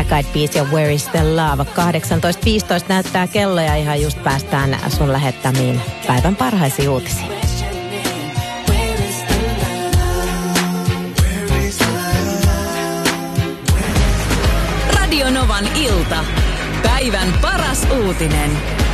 Black Eyed Peas ja Where is the Love. 18.15 näyttää kello ja ihan just päästään sun lähettämiin päivän parhaisiin uutisiin. Radio Novan ilta. Päivän paras uutinen.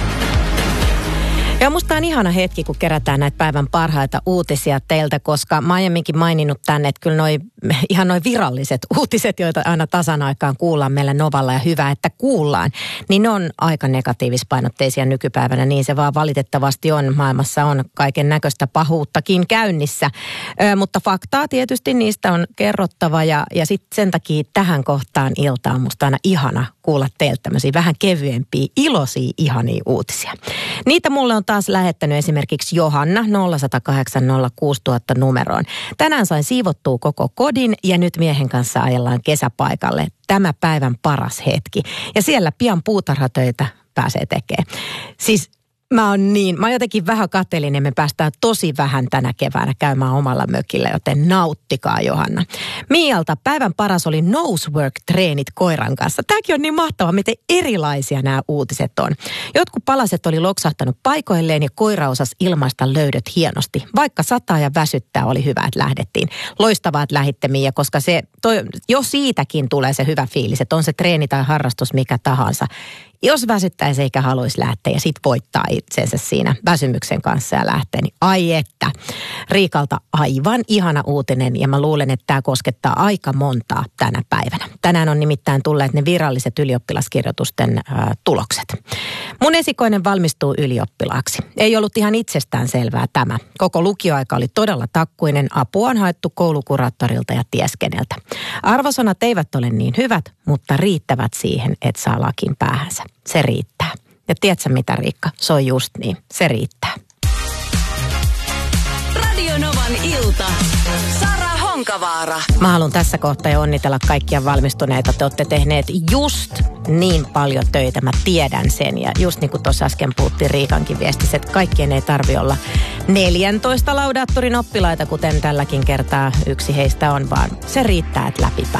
Ja musta on ihana hetki, kun kerätään näitä päivän parhaita uutisia teiltä, koska mä aiemminkin maininnut tänne, että kyllä ihan noi viralliset uutiset, joita aina tasan aikaan kuullaan meillä Novalla ja hyvä, että kuullaan, niin ne on aika negatiivispainotteisia nykypäivänä, niin se vaan valitettavasti on. Maailmassa on kaiken näköistä pahuuttakin käynnissä, mutta faktaa tietysti niistä on kerrottava ja sitten sen takia tähän kohtaan iltaa on musta aina ihana kuulla teiltä tämmöisiä vähän kevyempiä, iloisia, ihania uutisia. Niitä mulle on taas lähettänyt esimerkiksi Johanna 0108 06000 numeroon. Tänään sain siivottua koko kodin ja nyt miehen kanssa ajellaan kesäpaikalle. Tämä päivän paras hetki. Ja siellä pian puutarhatöitä pääsee tekemään. Siis mä oon jotenkin vähän kateellinen, me päästään tosi vähän tänä keväänä käymään omalla mökillä, joten nauttikaa Johanna. Mialta päivän paras oli Nosework-treenit koiran kanssa. Tämäkin on niin mahtavaa, miten erilaisia nämä uutiset on. Jotkut palaset oli loksahtanut paikoilleen ja koira osasi ilmaista löydöt hienosti. Vaikka sataa ja väsyttää, oli hyvä, että lähdettiin. Loistavaa, että lähditte Mia, koska jo siitäkin tulee se hyvä fiilis, että on se treeni tai harrastus mikä tahansa. Jos väsyttäisi eikä haluaisi lähteä ja sit voittaa itsensä siinä väsymyksen kanssa ja lähtee, niin ai että. Riikalta aivan ihana uutinen ja mä luulen, että tämä koskettaa aika montaa tänä päivänä. Tänään on nimittäin tulleet ne viralliset ylioppilaskirjoitusten tulokset. Mun esikoinen valmistuu ylioppilaaksi. Ei ollut ihan itsestään selvää tämä. Koko lukioaika oli todella takkuinen. Apua on haettu koulukuraattorilta ja tieskeneltä. Arvosanat eivät ole niin hyvät, mutta riittävät siihen, että saa lakin päähänsä. Se riittää. Ja tiedätkö mitä, Riikka? Se on just niin. Se riittää. Radio Novan ilta. Sara Honkavaara. Mä haluan tässä kohtaa jo onnitella kaikkia valmistuneita. Te olette tehneet just niin paljon töitä. Mä tiedän sen. Ja just niin kuin tuossa äsken puhuttiin Riikankin viestissä, että kaikkien ei tarvitse olla 14 laudaattorin oppilaita, kuten tälläkin kertaa yksi heistä on, vaan se riittää, että läpi